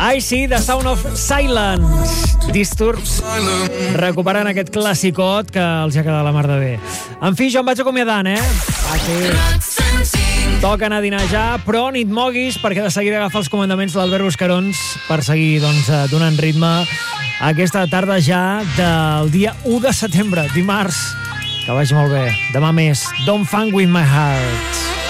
I See the Sound of Silence. Disturbs recuperant aquest classicot que els ha quedat la mar de bé. En fi, jo em vaig acomiadant, Toca anar a dinar ja, però ni et moguis perquè de seguida agafa els comandaments de l'Albert Buscarons per seguir donant ritme aquesta tarda ja del dia 1 de setembre, dimarts. Que vagi molt bé. Demà més. Don't Funk With My Heart.